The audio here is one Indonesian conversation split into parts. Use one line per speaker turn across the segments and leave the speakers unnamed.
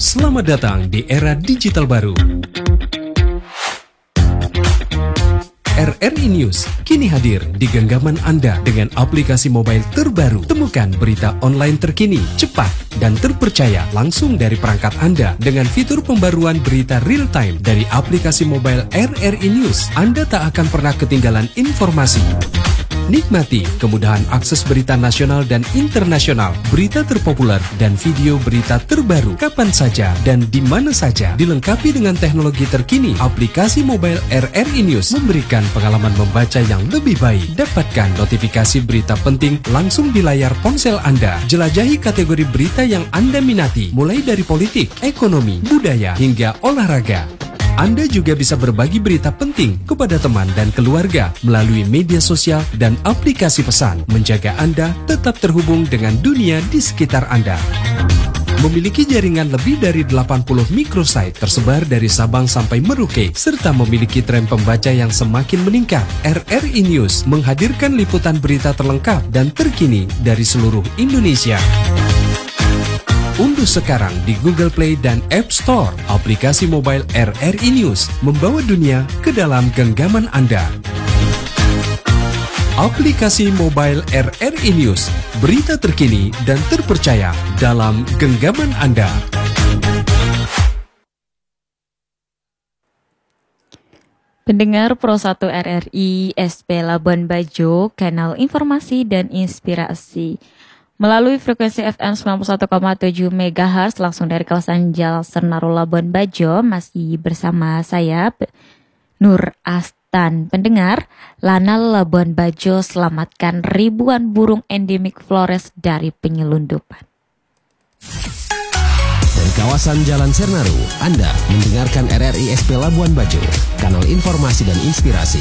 Selamat datang di era digital baru. RRI News kini hadir di genggaman Anda dengan aplikasi mobile terbaru. Temukan berita online terkini, cepat, dan terpercaya langsung dari perangkat Anda dengan fitur pembaruan berita real time dari aplikasi mobile RRI News. Anda tak akan pernah ketinggalan informasi. Nikmati kemudahan akses berita nasional dan internasional, berita terpopuler, dan video berita terbaru kapan saja dan di mana saja. Dilengkapi dengan teknologi terkini, aplikasi mobile RRI News memberikan pengalaman membaca yang lebih baik. Dapatkan notifikasi berita penting langsung di layar ponsel Anda. Jelajahi kategori berita yang Anda minati, mulai dari politik, ekonomi, budaya, hingga olahraga. Anda juga bisa berbagi berita penting kepada teman dan keluarga melalui media sosial dan aplikasi pesan, menjaga Anda tetap terhubung dengan dunia di sekitar Anda. Memiliki jaringan lebih dari 80 microsite tersebar dari Sabang sampai Merauke, serta memiliki tren pembaca yang semakin meningkat. RRI News menghadirkan liputan berita terlengkap dan terkini dari seluruh Indonesia. Unduh sekarang di Google Play dan App Store aplikasi mobile RRI News, membawa dunia ke dalam genggaman Anda. Aplikasi mobile RRI News, berita terkini dan terpercaya dalam genggaman Anda.
Pendengar Pro 1 RRI SP Labuan Bajo, kanal informasi dan inspirasi. Melalui frekuensi FM 91,7 MHz langsung dari kawasan Jalan Senaru Labuan Bajo, masih bersama saya Nur Astan. Pendengar, Lanal Labuan Bajo selamatkan ribuan burung endemik Flores dari penyelundupan.
Dari kawasan Jalan Senaru, Anda mendengarkan RRI SP Labuan Bajo, kanal informasi dan inspirasi.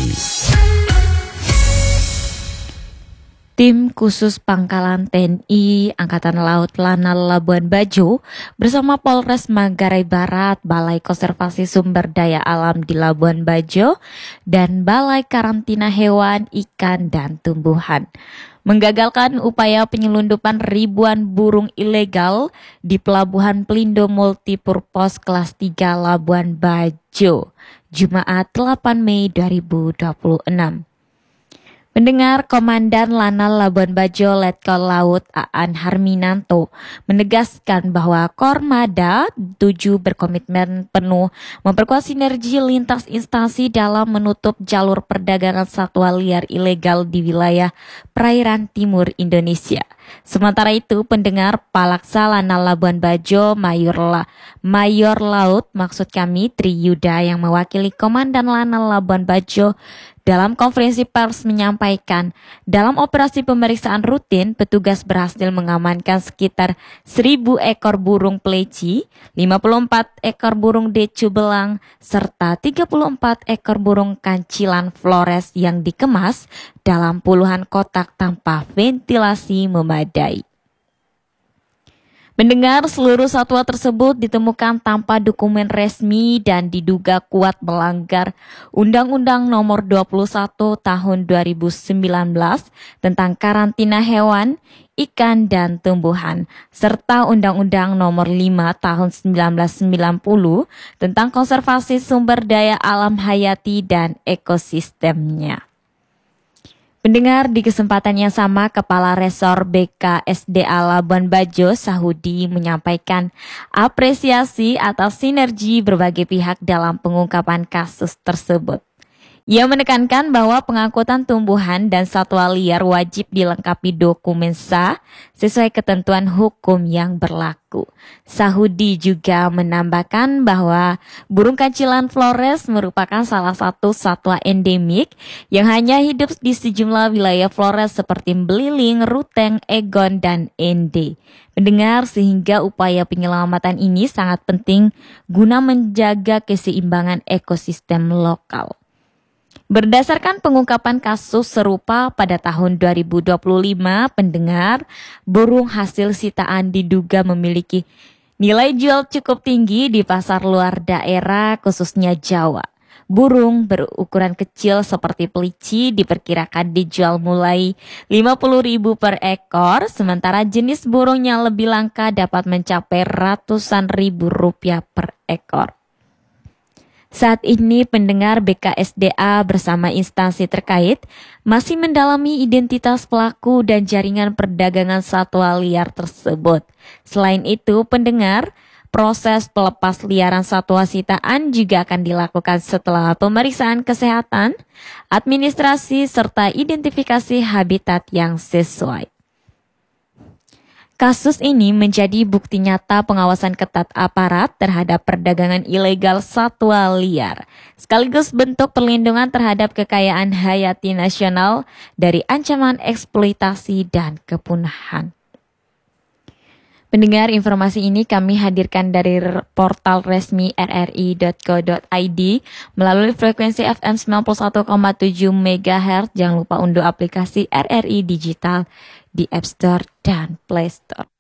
Tim khusus Pangkalan TNI Angkatan Laut Lanal Labuan Bajo bersama Polres Manggarai Barat, Balai Konservasi Sumber Daya Alam di Labuan Bajo, dan Balai Karantina Hewan, Ikan, dan Tumbuhan menggagalkan upaya penyelundupan ribuan burung ilegal di Pelabuhan Pelindo Multipurpose kelas 3 Labuan Bajo, Jumat 8 Mei 2026. Mendengar Komandan Lanal Labuan Bajo Letkol Laut Aan Harminanto menegaskan bahwa Kormada 7 berkomitmen penuh memperkuat sinergi lintas instansi dalam menutup jalur perdagangan satwa liar ilegal di wilayah perairan timur Indonesia. Sementara itu, pendengar Palaksa Lanal Labuan Bajo Mayor Laut maksud kami Tri Yuda yang mewakili Komandan Lanal Labuan Bajo dalam konferensi pers menyampaikan, dalam operasi pemeriksaan rutin, petugas berhasil mengamankan sekitar 1.000 ekor burung pleci, 54 ekor burung decu belang, serta 34 ekor burung kancilan Flores yang dikemas dalam puluhan kotak tanpa ventilasi memadai. Mendengar seluruh satwa tersebut ditemukan tanpa dokumen resmi dan diduga kuat melanggar Undang-Undang Nomor 21 Tahun 2019 tentang karantina hewan, ikan, dan tumbuhan, serta Undang-Undang Nomor 5 Tahun 1990 tentang konservasi sumber daya alam hayati dan ekosistemnya. Pendengar, di kesempatan yang sama, Kepala Resor BKSDA Labuan Bajo Sahudi menyampaikan apresiasi atas sinergi berbagai pihak dalam pengungkapan kasus tersebut. Ia menekankan bahwa pengangkutan tumbuhan dan satwa liar wajib dilengkapi dokumen sah sesuai ketentuan hukum yang berlaku. Sahudi juga menambahkan bahwa burung kancilan Flores merupakan salah satu satwa endemik yang hanya hidup di sejumlah wilayah Flores seperti Beliling, Ruteng, Egon, dan Ende. Mendengar sehingga upaya penyelamatan ini sangat penting guna menjaga keseimbangan ekosistem lokal. Berdasarkan pengungkapan kasus serupa pada tahun 2025, pendengar, burung hasil sitaan diduga memiliki nilai jual cukup tinggi di pasar luar daerah khususnya Jawa. Burung berukuran kecil seperti pelici diperkirakan dijual mulai 50.000 per ekor, sementara jenis burung yang lebih langka dapat mencapai ratusan ribu rupiah per ekor. Saat ini pendengar BKSDA bersama instansi terkait masih mendalami identitas pelaku dan jaringan perdagangan satwa liar tersebut. Selain itu, pendengar, proses pelepas liaran satwa sitaan juga akan dilakukan setelah pemeriksaan kesehatan, administrasi, serta identifikasi habitat yang sesuai. Kasus ini menjadi bukti nyata pengawasan ketat aparat terhadap perdagangan ilegal satwa liar, sekaligus bentuk perlindungan terhadap kekayaan hayati nasional dari ancaman eksploitasi dan kepunahan. Pendengar, informasi ini kami hadirkan dari portal resmi rri.co.id melalui frekuensi FM 91,7 MHz. Jangan lupa unduh aplikasi RRI Digital di App Store dan Play Store.